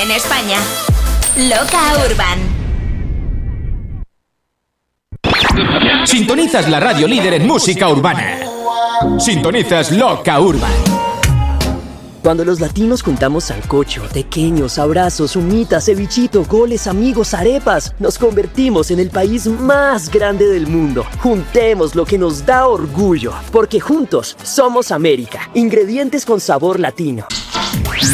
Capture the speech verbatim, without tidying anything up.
en España. Loca Urban. Sintonizas la radio líder en música urbana. Sintonizas Loca Urban. Cuando los latinos juntamos sancocho, tequeños, abrazos, humitas, cevichito, goles, amigos, arepas, nos convertimos en el país más grande del mundo. Juntemos lo que nos da orgullo, porque juntos somos América. Ingredientes con sabor latino.